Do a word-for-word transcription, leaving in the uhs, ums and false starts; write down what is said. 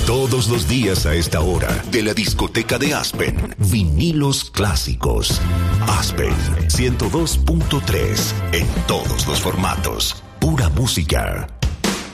Todos los días a esta hora, de la discoteca de Aspen, vinilos clásicos. Aspen ciento dos punto tres, en todos los formatos. Pura música.